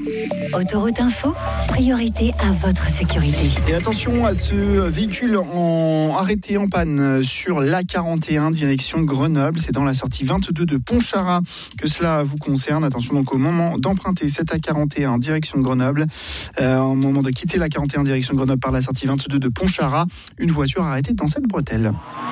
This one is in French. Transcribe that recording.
Autoroute Info, priorité à votre sécurité. Et attention à ce véhicule arrêté en panne sur l'A41 direction Grenoble. C'est dans la sortie 22 de Pontcharrat que cela vous concerne. Attention donc au moment d'emprunter cette A41 direction Grenoble. Au moment de quitter l'A41 direction Grenoble par la sortie 22 de Pontcharrat, une voiture arrêtée dans cette bretelle.